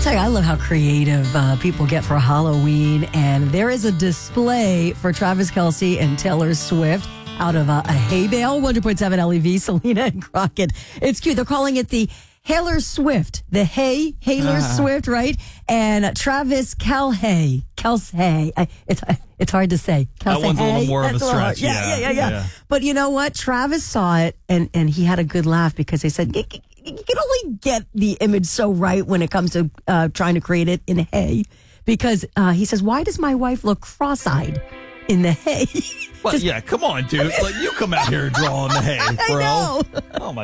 tell you, I love how creative people get for Halloween. And there is a display for Travis Kelce and Taylor Swift out of a hay bale, 100.7 LEV, Selena and Crockett. It's cute. They're calling it the Haylor Swift, the Haylor Swift, right? And Travis Kelce. It's hard to say. That one's a little more of a stretch. Yeah. But you know what? Travis saw it and he had a good laugh because they said, you can only get the image so right when it comes to trying to create it in hay. Because he says, why does my wife look cross-eyed in the hay? Well, yeah, come on, dude. Like, you come out here and draw on the hay, bro. I know. Oh, my